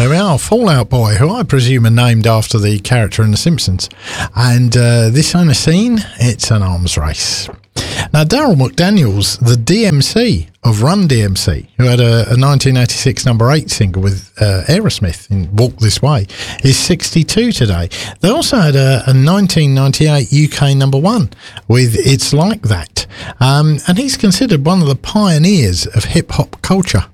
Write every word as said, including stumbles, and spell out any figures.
There we are, Fall Out Boy, who I presume are named after the character in The Simpsons. And uh, this on a scene, it's an arms race. Now, Daryl McDaniels, the D M C of Run D M C, who had a, a nineteen eighty-six number eight single with uh, Aerosmith in Walk This Way, is sixty-two today. They also had a, a nineteen ninety-eight U K number one with It's Like That. Um, and he's considered one of the pioneers of hip-hop culture.